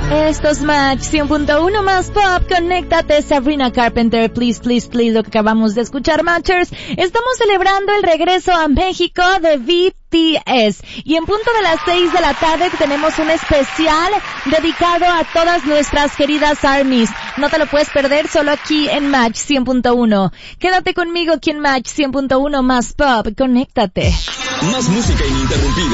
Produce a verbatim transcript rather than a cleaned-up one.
Esto es Match cien punto uno más pop. Conéctate, Sabrina Carpenter, Please, Please, Please, lo que acabamos de escuchar, Matchers. Estamos celebrando el regreso a México de B T S. Y en punto de las seis de la tarde tenemos un especial dedicado a todas nuestras queridas ARMYs. No te lo puedes perder solo aquí en Match cien punto uno. Quédate conmigo aquí en Match cien punto uno más pop. Conéctate. Más música ininterrumpida.